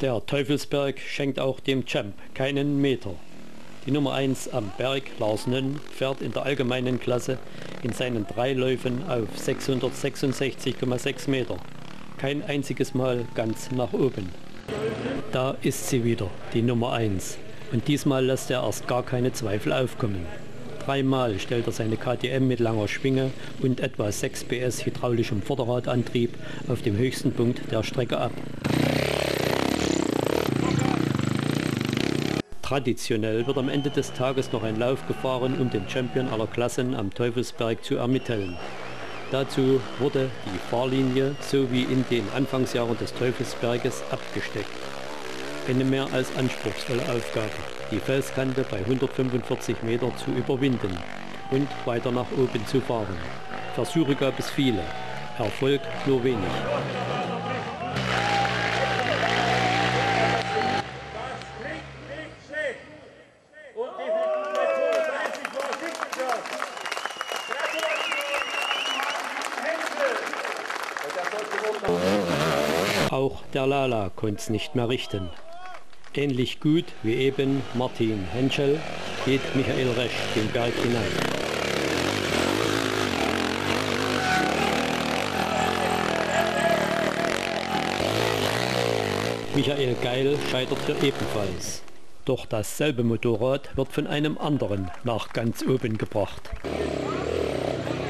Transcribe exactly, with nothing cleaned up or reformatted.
Der Teufelsberg schenkt auch dem Champ keinen Meter. Die Nummer eins am Berg, Lars Nönn, fährt in der allgemeinen Klasse in seinen drei Läufen auf sechshundertsechsundsechzig Komma sechs Meter. Kein einziges Mal ganz nach oben. Da ist sie wieder, die Nummer eins. Und diesmal lässt er erst gar keine Zweifel aufkommen. Dreimal stellt er seine K T M mit langer Schwinge und etwa sechs P S hydraulischem Vorderradantrieb auf dem höchsten Punkt der Strecke ab. Traditionell wird am Ende des Tages noch ein Lauf gefahren, um den Champion aller Klassen am Teufelsberg zu ermitteln. Dazu wurde die Fahrlinie, so wie in den Anfangsjahren des Teufelsberges, abgesteckt. Eine mehr als anspruchsvolle Aufgabe, die Felskante bei hundertfünfundvierzig Meter zu überwinden und weiter nach oben zu fahren. Versuche gab es viele, Erfolg nur wenig. Auch der Lala konnte es nicht mehr richten. Ähnlich gut wie eben Martin Henschel geht Michael Resch den Berg hinein. Michael Geil scheitert hier ebenfalls. Doch dasselbe Motorrad wird von einem anderen nach ganz oben gebracht.